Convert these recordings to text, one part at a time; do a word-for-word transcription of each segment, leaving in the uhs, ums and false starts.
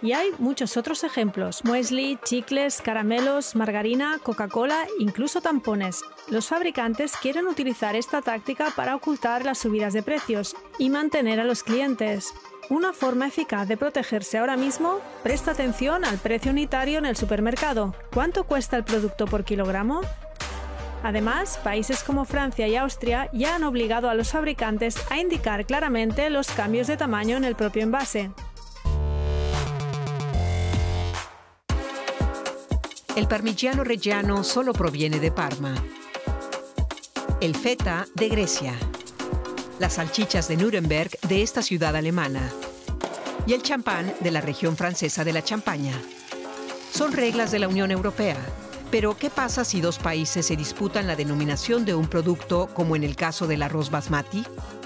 Y hay muchos otros ejemplos: muesli, chicles, caramelos, margarina, Coca-Cola, incluso tampones. Los fabricantes quieren utilizar esta táctica para ocultar las subidas de precios y mantener a los clientes. Una forma eficaz de protegerse ahora mismo: presta atención al precio unitario en el supermercado. ¿Cuánto cuesta el producto por kilogramo? Además, países como Francia y Austria ya han obligado a los fabricantes a indicar claramente los cambios de tamaño en el propio envase. El parmigiano reggiano solo proviene de Parma. El feta de Grecia. Las salchichas de Nuremberg de esta ciudad alemana. Y el champán de la región francesa de la Champaña. Son reglas de la Unión Europea. Pero, ¿qué pasa si dos países se disputan la denominación de un producto, como en el caso del arroz basmati?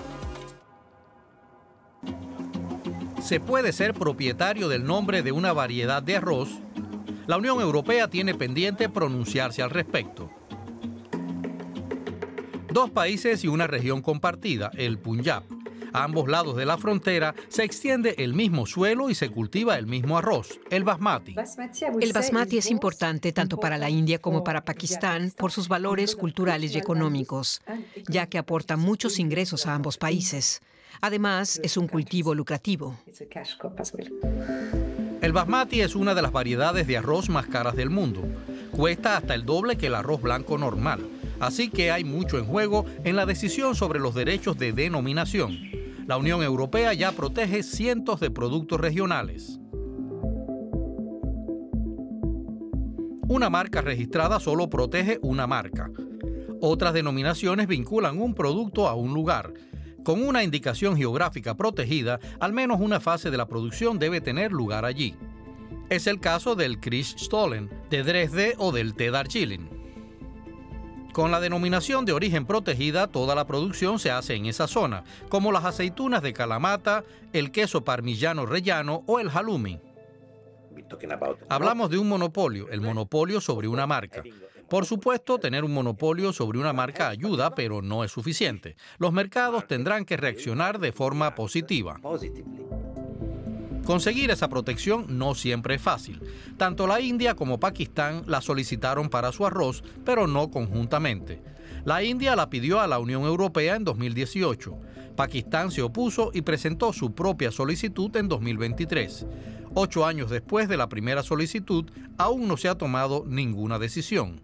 Se puede ser propietario del nombre de una variedad de arroz. La Unión Europea tiene pendiente pronunciarse al respecto. Dos países y una región compartida, el Punjab. A ambos lados de la frontera se extiende el mismo suelo y se cultiva el mismo arroz, el basmati. El basmati es importante tanto para la India como para Pakistán por sus valores culturales y económicos, ya que aporta muchos ingresos a ambos países. Además, es un cultivo lucrativo. El basmati es una de las variedades de arroz más caras del mundo. Cuesta hasta el doble que el arroz blanco normal. Así que hay mucho en juego en la decisión sobre los derechos de denominación. La Unión Europea ya protege cientos de productos regionales. Una marca registrada solo protege una marca. Otras denominaciones vinculan un producto a un lugar. Con una indicación geográfica protegida, al menos una fase de la producción debe tener lugar allí. Es el caso del Christstollen, de Dresde o del té Darjeeling. Con la denominación de origen protegida, toda la producción se hace en esa zona, como las aceitunas de Kalamata, el queso parmigiano reggiano o el halloumi. Hablamos de un monopolio, el monopolio sobre una marca. Por supuesto, tener un monopolio sobre una marca ayuda, pero no es suficiente. Los mercados tendrán que reaccionar de forma positiva. Conseguir esa protección no siempre es fácil. Tanto la India como Pakistán la solicitaron para su arroz, pero no conjuntamente. La India la pidió a la Unión Europea en dos mil dieciocho. Pakistán se opuso y presentó su propia solicitud en dos mil veintitrés. Ocho años después de la primera solicitud, aún no se ha tomado ninguna decisión.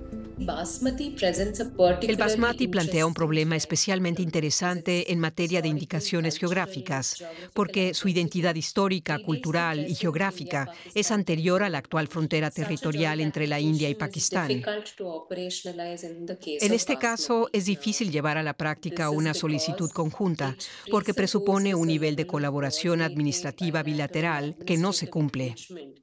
El basmati plantea un problema especialmente interesante en materia de indicaciones geográficas, porque su identidad histórica, cultural y geográfica es anterior a la actual frontera territorial entre la India y Pakistán. En este caso, es difícil llevar a la práctica una solicitud conjunta, porque presupone un nivel de colaboración administrativa bilateral que no se cumple.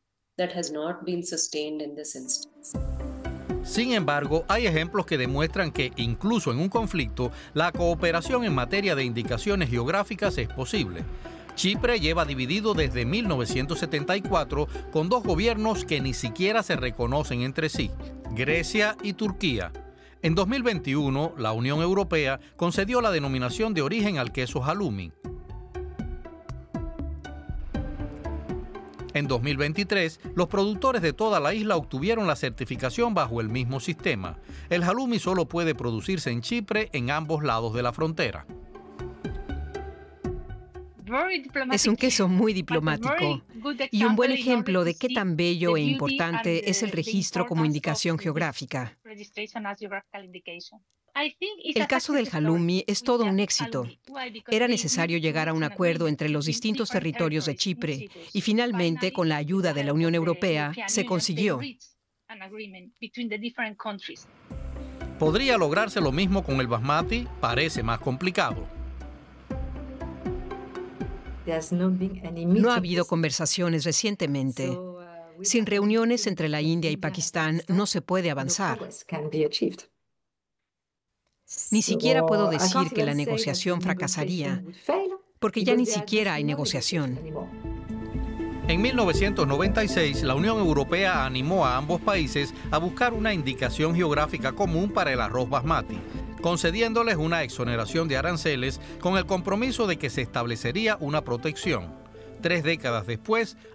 Sin embargo, hay ejemplos que demuestran que, incluso en un conflicto, la cooperación en materia de indicaciones geográficas es posible. Chipre lleva dividido desde mil novecientos setenta y cuatro con dos gobiernos que ni siquiera se reconocen entre sí, Grecia y Turquía. En dos mil veintiuno, la Unión Europea concedió la denominación de origen al queso halloumi. En dos mil veintitrés, los productores de toda la isla obtuvieron la certificación bajo el mismo sistema. El halloumi solo puede producirse en Chipre en ambos lados de la frontera. Es un queso muy diplomático y un buen ejemplo de qué tan bello e importante es el registro como indicación geográfica. El caso del halloumi es todo un éxito. Era necesario llegar a un acuerdo entre los distintos territorios de Chipre y finalmente, con la ayuda de la Unión Europea, se consiguió. ¿Podría lograrse lo mismo con el basmati? Parece más complicado. No ha habido conversaciones recientemente. Sin reuniones entre la India y Pakistán no se puede avanzar. Ni siquiera puedo decir que la negociación fracasaría, porque ya ni siquiera hay negociación. En mil novecientos noventa y seis, la Unión Europea animó a ambos países a buscar una indicación geográfica común para el arroz basmati, concediéndoles una exoneración de aranceles con el compromiso de que se establecería una protección. Tres décadas después,